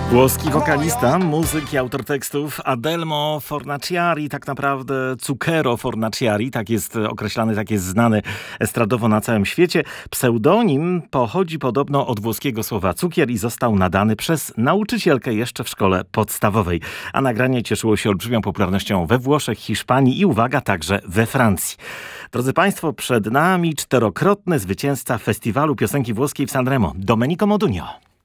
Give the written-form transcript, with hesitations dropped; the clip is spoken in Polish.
Włoski wokalista, muzyk i autor tekstów Adelmo Fornaciari, tak naprawdę Zucchero Fornaciari, tak jest określany, tak jest znany estradowo na całym świecie. Pseudonim pochodzi podobno od włoskiego słowa cukier i został nadany przez nauczycielkę jeszcze w szkole podstawowej. A nagranie cieszyło się olbrzymią popularnością we Włoszech, Hiszpanii i uwaga, także we Francji. Drodzy Państwo, przed nami czterokrotny zwycięzca Festiwalu Piosenki Włoskiej w Sanremo, Domenico Modugno.